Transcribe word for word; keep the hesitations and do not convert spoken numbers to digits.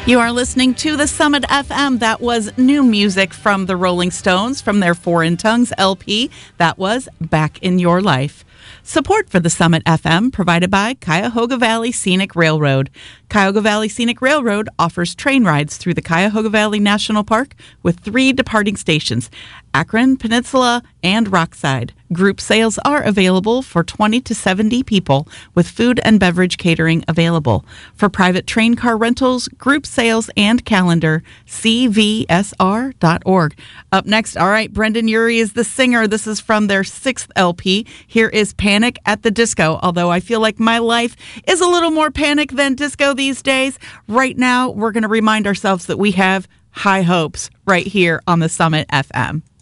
You are listening to the Summit F M. That was new music from the Rolling Stones from their Foreign Tongues L P. That was Back in Your Life. Support for the Summit F M provided by Cuyahoga Valley Scenic Railroad. Cuyahoga Valley Scenic Railroad offers train rides through the Cuyahoga Valley National Park with three departing stations, Akron, Peninsula, and Rockside. Group sales are available for twenty to seventy people with food and beverage catering available. For private train car rentals, group sales, and calendar, c v s r dot org. Up next, all right, Brendan Urie is the singer. This is from their sixth L P. Here is Panic at the Disco, although I feel like my life is a little more panic than disco these days. Right now, we're going to remind ourselves that we have high hopes right here on the Summit F M.